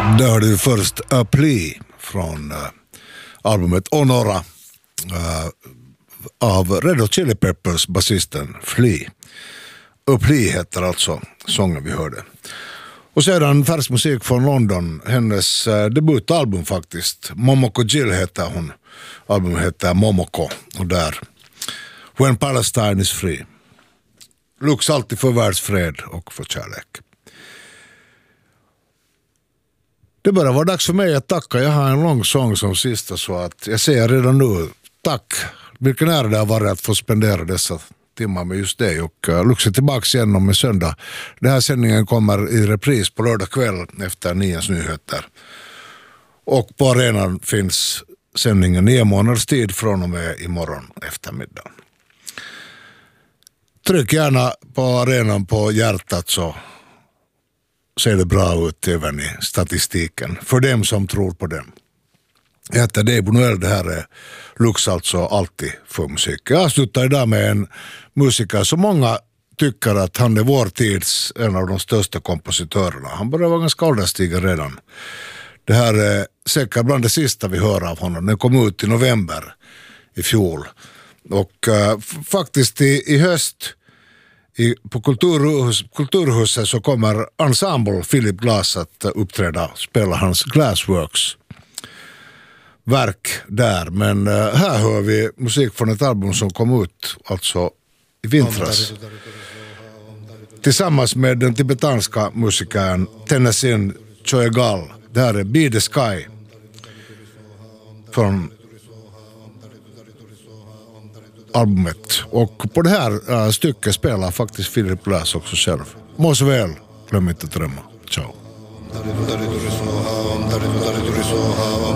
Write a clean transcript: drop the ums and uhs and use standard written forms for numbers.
Där hörde vi först A Plea från albumet Honora av Red Hot Chili Peppers basisten Flea. A Plea heter alltså sången vi hörde. Och sedan färsk musik från London, hennes debutalbum faktiskt. Momoko Jill heter hon. Albumet heter Momoko och där When Palestine is Free. Lux alltid för världsfred och för kärlek. Det börjar vara dags för mig att tacka. Jag har en lång sång som sista så att jag säger redan nu tack. Vilken är det har varit att få spendera dessa timmar med just dig och Lux är tillbaka igen om en söndag. Den här sändningen kommer i repris på lördag kväll efter 9:s nyheter. Och på arenan finns sändningen 9 månaders tid från och med imorgon eftermiddag. Tryck gärna på arenan på hjärtat så ser det bra ut även i statistiken. För dem som tror på dem. Jag heter Dave Noel, det här är Lux alltså alltid för musik. Jag slutar idag med en musiker som många tycker att han är vår tids en av de största kompositörerna. Han börjar vara ganska ålderstigen redan. Det här är säkert bland det sista vi hör av honom. Den kom ut i november i fjol. Och faktiskt i höst på Kulturhuset så kommer Ensemble Philip Glass att uppträda, spela hans Glassworks verk där. Men här hör vi musik från ett album som kom ut alltså i vintras. Tillsammans med den tibetanska musikern Tenzin Choegal. Det här är Be the Sky från albumet. Och på det här stycket spelar faktiskt Philip Glass också själv. Må så väl, glöm inte att drömma. Ciao.